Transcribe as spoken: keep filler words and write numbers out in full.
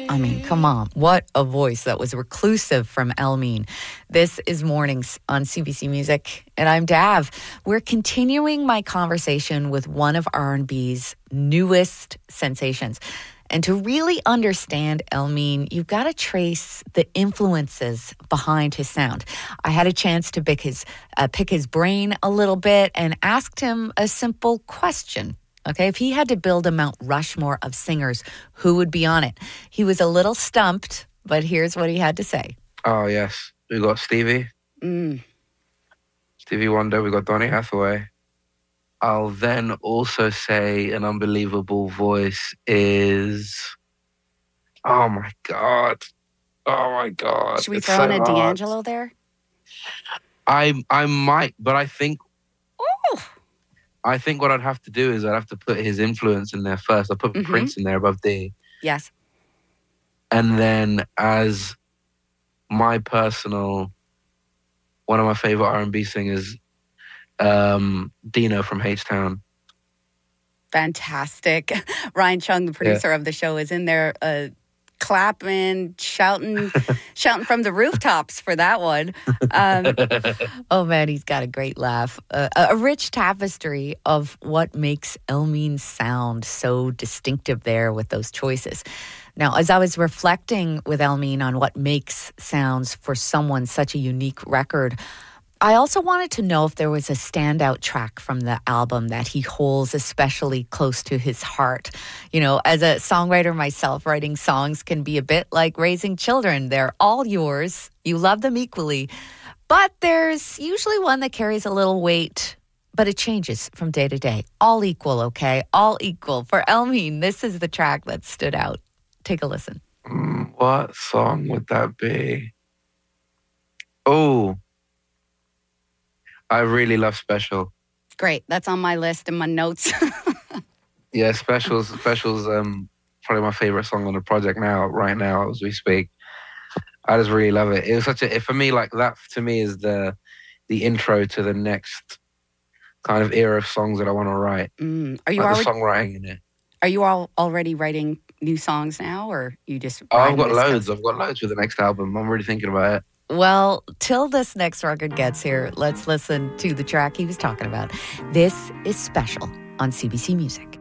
I mean, come on. What a voice that was reclusive from El-Mean. This is Mornings on C B C Music, and I'm Dav. We're continuing my conversation with one of R and B's newest sensations. And to really understand El-Mean, you've got to trace the influences behind his sound. I had a chance to pick his, uh, pick his brain a little bit and asked him a simple question. Okay, if he had to build a Mount Rushmore of singers, who would be on it? He was a little stumped, but here's what he had to say. Oh, yes. We got Stevie. Mm. Stevie Wonder. We got Donny Hathaway. I'll then also say an unbelievable voice is... Oh, my God. Oh, my God. Should we It's throw so in a hard. D'Angelo there? I, I might, but I think... Oh! I think what I'd have to do is I'd have to put his influence in there first. I'll put Mm-hmm. Prince in there above D. Yes. And then as my personal, one of my favorite R and B singers, um, Dino from H-Town. Fantastic. Ryan Chung, the producer yeah. of the show, is in there uh, clapping, shouting, shouting from the rooftops for that one. Um, oh, man, he's got a great laugh. Uh, a rich tapestry of what makes El-Mean sound so distinctive there with those choices. Now, as I was reflecting with El-Mean on what makes sounds for someone such a unique record, I also wanted to know if there was a standout track from the album that he holds especially close to his heart. You know, as a songwriter myself, writing songs can be a bit like raising children. They're all yours. You love them equally. But there's usually one that carries a little weight, but it changes from day to day. All equal, okay? All equal. For El-Mean, this is the track that stood out. Take a listen. Mm, what song would that be? Oh, I really love Special. Great. That's on my list and my notes. yeah, Special's, Special's um, probably my favorite song on the project now, right now, as we speak. I just really love it. It was such a, for me, like that to me is the the intro to the next kind of era of songs that I want to write. Mm. Are you like already, the songwriting in it. Are you all already writing new songs now, or you just... Oh, I've got loads. Stuff? I've got loads for the next album. I'm really thinking about it. Well, till this next record gets here, let's listen to the track he was talking about. This is Special on C B C Music.